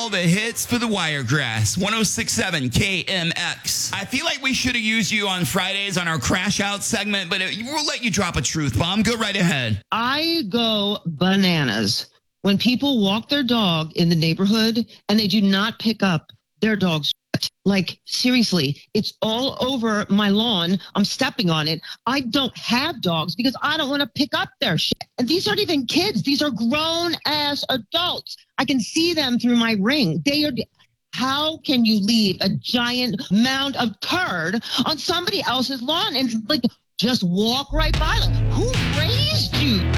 all the hits for the Wiregrass. 106.7 KMX. I feel like we should have used you on Fridays on our Crash Out segment, but we'll let you drop a truth bomb. Go right ahead. I go bananas when people walk their dog in the neighborhood and they do not pick up their dog's shit. Like, seriously, it's all over my lawn. I'm stepping on it. I don't have dogs because I don't want to pick up their shit. And these aren't even kids. These are grown-ass adults. I can see them through my ring. How can you leave a giant mound of turd on somebody else's lawn and, like, just walk right by them? Who raised you?